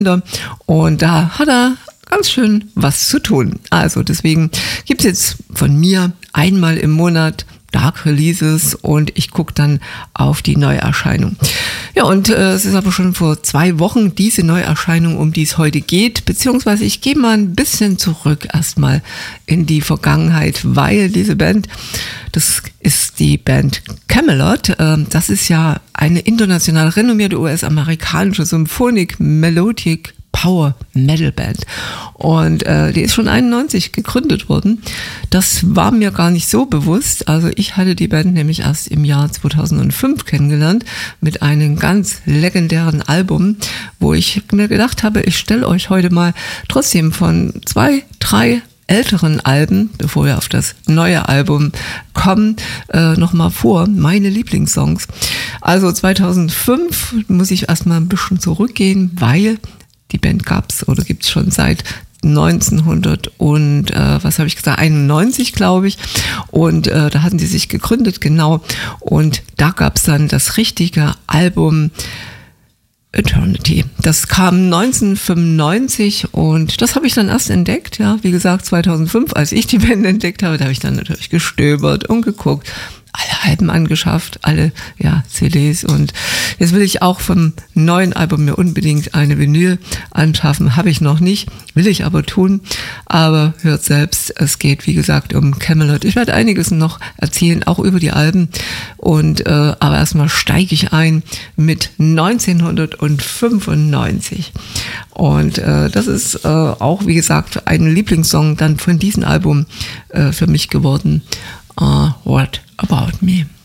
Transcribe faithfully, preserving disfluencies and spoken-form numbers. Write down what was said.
Und da hat er ganz schön was zu tun. Also deswegen gibt es jetzt von mir einmal im Monat Dark Releases und ich gucke dann auf die Neuerscheinung. Ja, und äh, es ist aber schon vor zwei Wochen diese Neuerscheinung, um die es heute geht, beziehungsweise ich gehe mal ein bisschen zurück erstmal in die Vergangenheit, weil diese Band, das ist die Band Kamelot, äh, das ist ja eine international renommierte U S-amerikanische Symphonic Melodic Power Metal Band und äh, die ist schon einundneunzig gegründet worden. Das war mir gar nicht so bewusst. Also ich hatte die Band nämlich erst im Jahr zweitausendfünf kennengelernt mit einem ganz legendären Album, wo ich mir gedacht habe, ich stelle euch heute mal trotzdem von zwei, drei älteren Alben, bevor wir auf das neue Album kommen, äh, nochmal vor, meine Lieblingssongs. Also zweitausendfünf muss ich erstmal ein bisschen zurückgehen, weil die Band gab's oder gibt's schon seit neunzehnhundert und äh, was habe ich gesagt, einundneunzig glaube ich, und äh, da hatten sie sich gegründet, genau, und da gab's dann das richtige Album Eternity. Das kam neunzehnhundertfünfundneunzig und das habe ich dann erst entdeckt, ja, wie gesagt zweitausendfünf, als ich die Band entdeckt habe, da habe ich dann natürlich gestöbert und geguckt, alle Alben angeschafft, alle ja C Ds, und jetzt will ich auch vom neuen Album mir unbedingt eine Vinyl anschaffen, habe ich noch nicht, will ich aber tun, aber hört selbst, es geht wie gesagt um Kamelot. Ich werde einiges noch erzählen, auch über die Alben, und äh, aber erstmal steige ich ein mit neunzehnhundertfünfundneunzig und äh, das ist äh, auch wie gesagt ein Lieblingssong dann von diesem Album äh, für mich geworden. Uh, what about me?